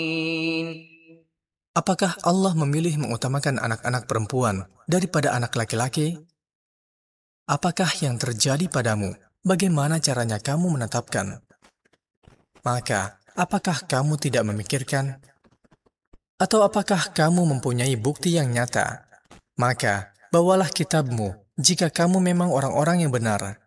Apakah Allah memilih mengutamakan anak-anak perempuan daripada anak laki-laki? Apakah yang terjadi padamu? Bagaimana caranya kamu menetapkan? Maka, apakah kamu tidak memikirkan? Atau apakah kamu mempunyai bukti yang nyata? Maka, bawalah kitabmu jika kamu memang orang-orang yang benar.